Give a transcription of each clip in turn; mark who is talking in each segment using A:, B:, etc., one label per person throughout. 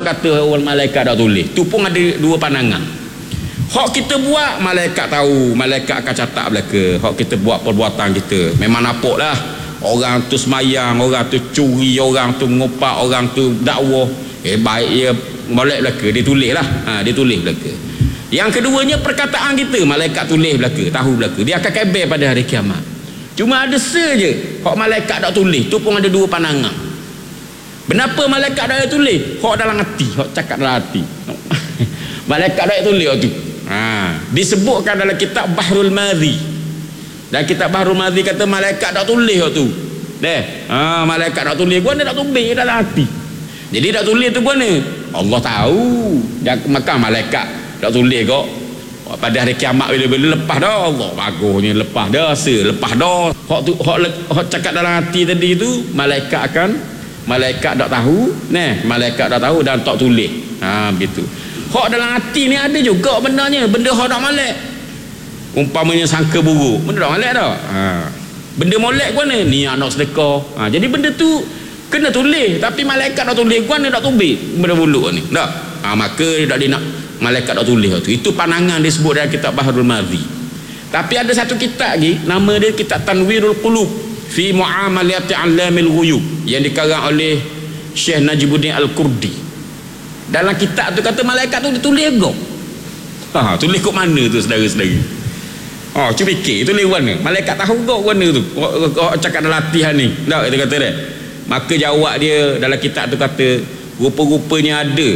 A: kata orang malaikat dah tulis. Tu pun ada dua pandangan. Hak kita buat malaikat tahu, malaikat akan catat belaka. Hak kita buat perbuatan kita memang nampaklah. Orang tu semayang, orang tu curi, orang tu ngopak, orang tu dakwah, baik dia molek belaka, dia tulis lah. Dia tulis belaka. Yang keduanya perkataan kita, malaikat tulis belaka, tahu belaka. Dia akan kebel pada hari kiamat. Cuma ada saja hak malaikat tak tulis, tu pun ada dua pandangan. Kenapa malaikat tak tulis? Hak dalam hati, hak cakap dalam hati. Malaikat tak tulis tu. Disebutkan dalam kitab Bahrul Madhi. Dan kitab Bahrul Madhi kata malaikat tak tulis tu. Malaikat tak tulis, gua tak tulis dalam hati. Jadi tak tulis tu gua ni. Allah tahu. Maka malaikat tak tulis kok. Pada hari kiamat bila-bila lepas dah Allah bagusnya lepas dah lepas dah. Hak cakap dalam hati tadi tu malaikat tak tahu, malaikat tak tahu dan tak tulis. Begitu. Hak dalam hati ni ada juga benarnya, benda hak tak molek. Umpamanya sangka buruk, benda tak molek dah. Benda molek gua ni niat nak sedekah. Jadi benda tu kena tulis, tapi malaikat tak tulis, gua ni tak tulis benda buruk ni. Tak. Maka dia tak nak malaikat tak tulis tu. Itu pandangan disebut dalam kitab Bahrul Madhi. Tapi ada satu kitab lagi, nama dia kitab Tanwirul Qulub fi Muamalati 'Allamil Ghuyub yang dikarang oleh Syekh Najibuddin Al-Kurdi. Dalam kitab tu kata malaikat tu ditulis kok. Tulis kat mana tu saudara-saudara? Cuba fikir tulis mana? Malaikat tahu kok mana tu? Cakap dalam latihan ni. Tak kita kata dia. Maka jawab dia dalam kitab tu kata rupa-rupanya ada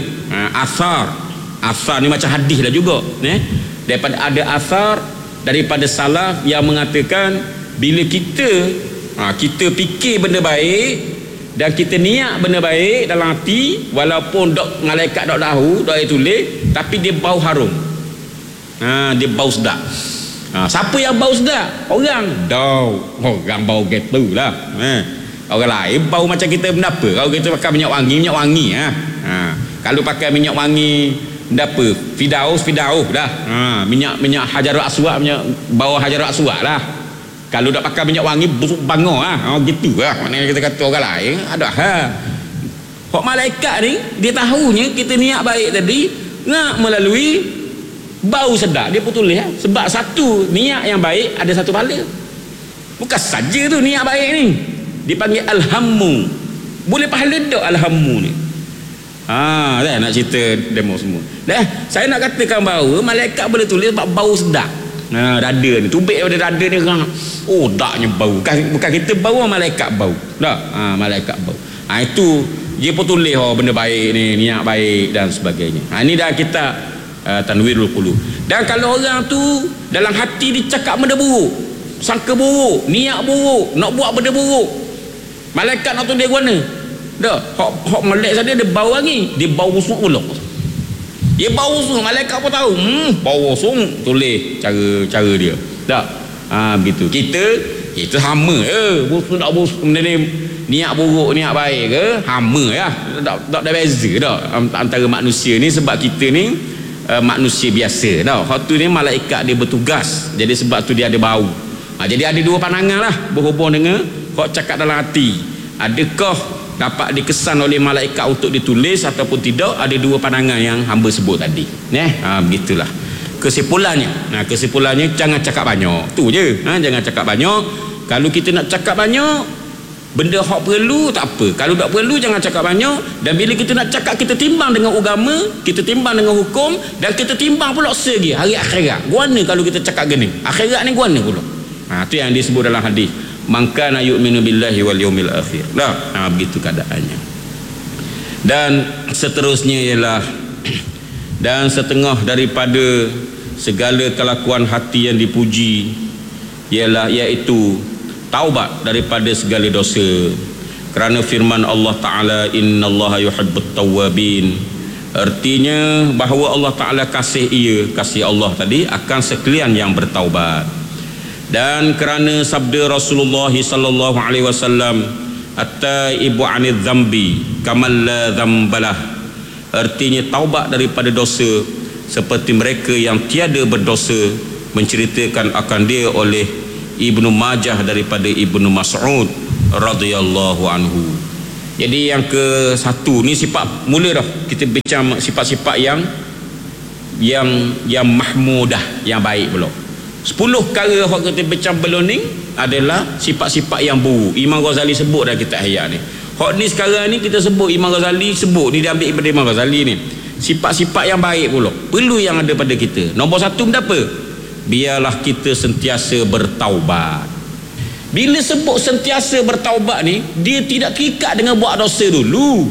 A: asar ni macam hadis dah juga, daripada ada asar daripada salaf yang mengatakan bila kita fikir benda baik dan kita niat benda baik dalam hati, walaupun malaikat tak tahu, tak tulis, tapi dia bau harum. Dia bau sedap. Siapa yang bau sedap? Orang bau gitu lah. Orang lain bau macam kita benda apa? Kalau kita pakai minyak wangi kalau pakai minyak wangi benda apa? Fidaus dah. Minyak hajarul aswad, minyak bawah hajarul aswad lah. Kalau tak pakai minyak wangi busuk bangor gitu lah. Maknanya kita kata orang lain ada hak malaikat ni dia tahunya kita niat baik tadi nak melalui bau sedap, dia pun tulis sebab satu niat yang baik ada satu pahala. Bukan saja tu niat baik ni dipanggil alhammu, boleh pahala tak alhammu ni? Nak cerita demo semua. Saya nak katakan bahawa malaikat boleh tulis sebab bau sedap. Dada ni, tubik pada dada ni orang. Daknya bau. Bukan kita bau, malaikat bau. Tak? Malaikat bau. Itu dia pun tulis benda baik ni, niat baik dan sebagainya. Ini dah kita Tanwirul Qulub. Dan kalau orang tu dalam hati dia cakap benda buruk, sangka buruk, niat buruk, nak buat benda buruk, malaikat nak tulis mana? Dah, hak melek saja dia bau lagi, dia bau busuk pula. Dia bau busuk, malaikat pun tahu, bau busuk, tulis cara dia. Tak? Begitu. Kita hama busuk tak busuk benda ni, niat buruk, niat baik ke, hama ya. Tak ada beza dah antara manusia ni, sebab kita ni manusia biasa dah. Hak tu ni malaikat dia bertugas. Jadi sebab tu dia ada bau. Jadi ada dua pandangan lah berhubung dengan hak cakap dalam hati. Adakah dapat dikesan oleh malaikat untuk ditulis ataupun tidak? Ada dua pandangan yang hamba sebut tadi. Begitulah kesimpulannya. Jangan cakap banyak. Tu je. Jangan cakap banyak. Kalau kita nak cakap banyak, benda hak perlu tak apa. Kalau tak perlu jangan cakap banyak. Dan bila kita nak cakap, kita timbang dengan agama, kita timbang dengan hukum, dan kita timbang pula segi hari akhirat. Guana kalau kita cakap gini, akhirat ni guana pula. Tu yang disebut dalam hadis, man kana yu'minu billahi wal yawmil akhir. Begitu keadaannya. Dan seterusnya ialah dan setengah daripada segala kelakuan hati yang dipuji iaitu taubat daripada segala dosa. Kerana firman Allah Ta'ala, innallaha yuhibbut tawwabin, artinya bahawa Allah Ta'ala kasih Allah tadi akan sekalian yang bertaubat. Dan kerana sabda Rasulullah sallallahu alaihi wasallam, at-taibu 'anil dzambi kamal la dzambalah, artinya taubat daripada dosa seperti mereka yang tiada berdosa, menceritakan akan dia oleh Ibnu Majah daripada Ibnu Mas'ud radhiyallahu anhu. Jadi yang ke satu ni sifat mula dah. Kita bincang sifat-sifat yang mahmudah, yang baik pula. 10 perkara yang kita bincang belum ni adalah sifat-sifat yang buruk. Imam Ghazali sebut dah kitab Ihya ni. Hak ni sekarang ni kita sebut, Imam Ghazali sebut ni, dia ambil daripada Imam Ghazali ni. Sifat-sifat yang baik pula perlu yang ada pada kita. Nombor 1 apa? Biarlah kita sentiasa bertaubat. Bila sebut sentiasa bertaubat ni, dia tidak terikat dengan buat dosa dulu.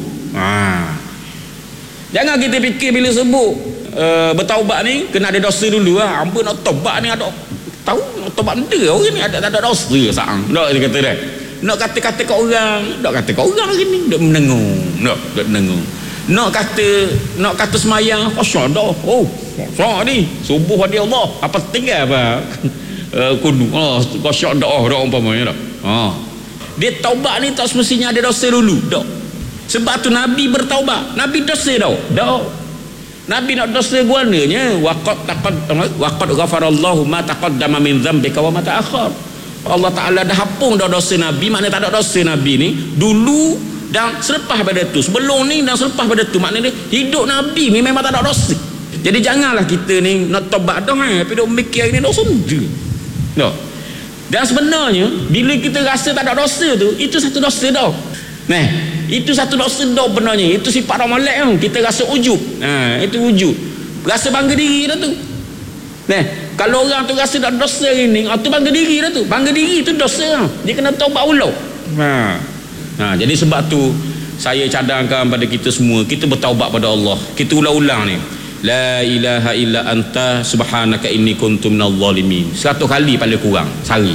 A: Jangan kita fikir bila sebut bertaubat ni kena ada dosa dulu. Hamba nak taubat ni ada tahu nak taubat benda orang ni ada dosa saang. Nak dia kata dah. Nak kata-kata kat orang, nak kata kat orang hari ni dok menengung, dok menengung. Nak kata semayang kosong dah. Oh, kosong ni subuh hadi Allah. Apa tinggal apa? Kudu kosong dah umpamanya dah. Dia taubat ni tak semestinya ada dosa dulu, dak. Sebab tu Nabi bertaubat. Nabi dosa dah. Dak. Nabi nak dosa guananya waqad ghafarallahu ma taqaddama min dzambika wa ma ta'akhkhar. Allah Taala dah hapung dah dosa Nabi, maknanya tak ada dosa Nabi ni dulu dan selepas pada tu, sebelum ni dan selepas pada tu, maknanya hidup Nabi ni memang tak ada dosa. Jadi janganlah kita ni nak tobat dah tapi dok mikir ini dosa dia. No. Dan sebenarnya bila kita rasa tak ada dosa tu, itu satu dosa dah. Nah, itu satu dosa dah benarnya. Itu sifat orang molek tu. Kita rasa ujub. Itu ujub. Rasa bangga diri dah tu. Nah, kalau orang tu rasa tak dosa ini, tu bangga diri dah tu. Bangga diri tu dosa. Dia kena taubat ulang. Jadi sebab tu saya cadangkan pada kita semua, kita bertaubat pada Allah. Kita ulang-ulang ni. La ilaha illa anta subhanaka inni kuntu minadh zalimin. 100 kali paling kurang sehari.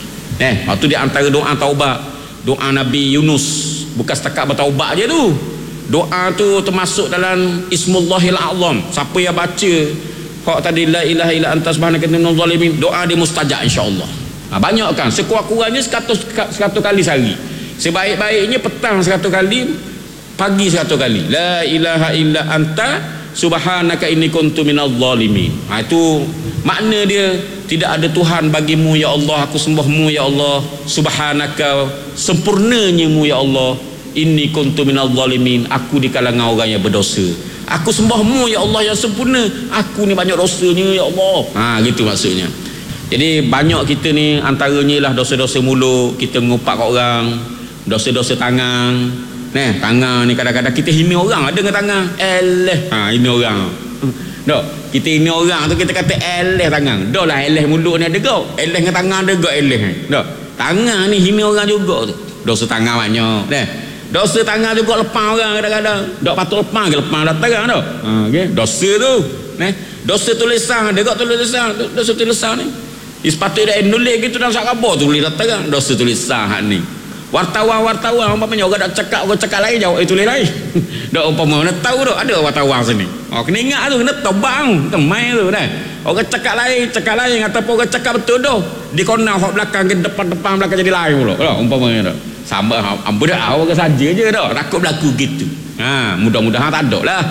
A: Waktu dia antara doa taubat, doa Nabi Yunus, bukan setakat bertaubat je tu. Doa tu termasuk dalam Ismullahil A'zam. Siapa yang baca hak tadi la ilaha illa anta subhanaka inni minadh zalimin, doa dia mustajab insya-Allah. Banyak kan, sekurang-kurangnya 100 kali sehari. Sebaik-baiknya petang 100 kali, pagi 100 kali. La ilaha illa anta subhanaka inni kuntu minadh zalimin. Itu makna dia, tidak ada Tuhan bagimu ya Allah, aku sembahmu ya Allah, subhanaka sempurnanya mu ya Allah, inni kuntu minadh zalimin, aku di kalangan orang yang berdosa. Aku sembahmu ya Allah yang sempurna, aku ni banyak dosanya ya Allah. Gitu maksudnya. Jadi banyak kita ni antaranya lah dosa-dosa mulut, kita ngupak kat orang, dosa-dosa tangan. Tangan ni kadang-kadang kita hina orang ada dengan tangan. Hina orang. Dok, kita hina orang tu kita kata eleh tangan. Dah lah eleh mulut ni ada kau. Eleh dengan tangan ada kau eleh. Dok, tangan ni hina orang juga tu. Dosa tangan banyak. Dosa tangan juga lepas orang kadang-kadang. Dok patut lepas ke lepas dah tangan dah. Okey, dosa tu. Dosa tulisan ada kau tulisan. Dosa tulisan ni. Sepatutnya dia nulis gitu dalam sak khabar tulis dah tangan. Dosa tulisan hak ni. Wartawan umpamanya orang dak cakap lain jawab tulis lain. Dak umpama nak tahu dak ada wartawan sini. Kena ingat tu, kena tobang temai tu dah. Orang cakap lain ataupun orang cakap betul dah. Di kona hok belakang ke depan belakang jadi lain pula. Dak umpamanya dak. Sama budak awak saja je dak. Takut berlaku gitu. Mudah-mudahan tak ada lah.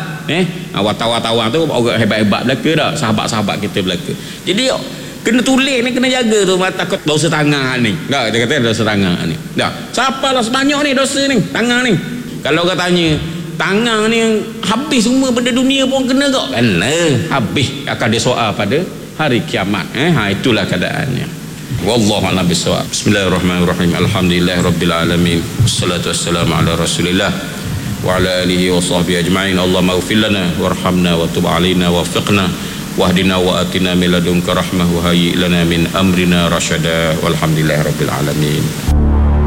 A: Wartawan tu orang hebat-hebat belaka dak. Sahabat-sahabat kita belaka. Jadi kena tulis ni, kena jaga tu, takut dosa tangan ni. Dah, dia kata dosa tangan ni. Dah, siapalah sebanyak ni dosa ni, tangan ni. Kalau orang tanya, tangan ni habis semua benda dunia pun kena tak? Kena, habis akan disoal pada hari kiamat. Itulah keadaannya. Wallahu a'lam bissawab. Bismillahirrahmanirrahim. Alhamdulillahirabbil alamin. Wassalatu wassalamu ala Rasulillah wa ala alihi wa sahbihi ajma'in. Allahumma ighfir lana warhamna wa tub 'alaina wafiqna wahdina wa atina min ladunka rahmah wa hayyi lana min amrina rasyada walhamdulillahirabbil alamin.